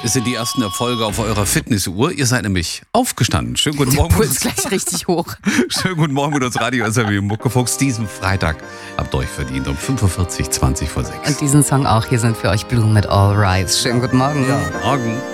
Es sind die ersten Erfolge auf eurer Fitnessuhr. Ihr seid nämlich aufgestanden. Schönen guten Morgen. Puls gleich richtig hoch. Schönen guten Morgen mit uns Radio SRW Muckefuchs. Diesen Freitag habt ihr euch verdient um 45, 20 vor 6. Und diesen Song auch. Hier sind für euch Blue mit All Rise. Schönen guten Morgen. Ja, morgen.